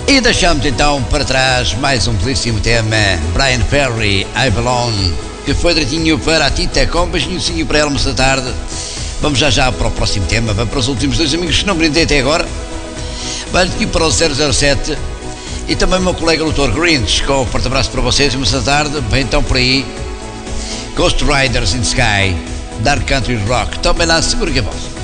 E deixamos então para trás mais um belíssimo tema, Brian Ferry, I Belong, que foi direitinho para a Tita, com um beijinho para ela da tarde. Vamos já para o próximo tema, vamos para os últimos dois amigos que não brindei até agora. Vamos aqui para o 007 e também o meu colega Dr. Grinch, com um forte abraço para vocês, uma da tarde. Vem então por aí, Ghost Riders in the Sky, Dark Country Rock, também lá seguro que é bom.